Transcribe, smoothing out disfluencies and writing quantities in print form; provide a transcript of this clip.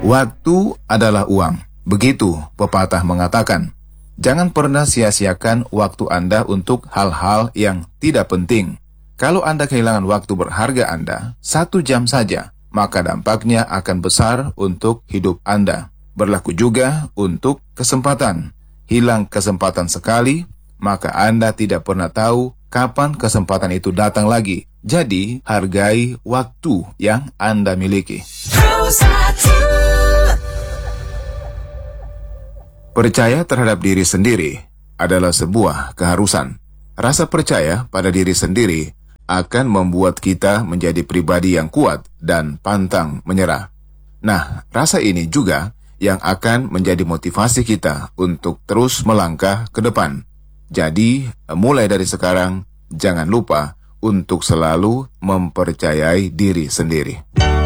Waktu adalah uang. Begitu pepatah mengatakan. Jangan pernah sia-siakan waktu Anda untuk hal-hal yang tidak penting. Kalau Anda kehilangan waktu berharga Anda, 1 jam saja, maka dampaknya akan besar untuk hidup Anda. Berlaku juga untuk kesempatan. Hilang kesempatan sekali, maka Anda tidak pernah tahu kapan kesempatan itu datang lagi. Jadi, hargai waktu yang Anda miliki. Percaya terhadap diri sendiri adalah sebuah keharusan. Rasa percaya pada diri sendiri akan membuat kita menjadi pribadi yang kuat dan pantang menyerah. Nah, rasa ini juga yang akan menjadi motivasi kita untuk terus melangkah ke depan. Jadi, mulai dari sekarang, jangan lupa untuk selalu mempercayai diri sendiri.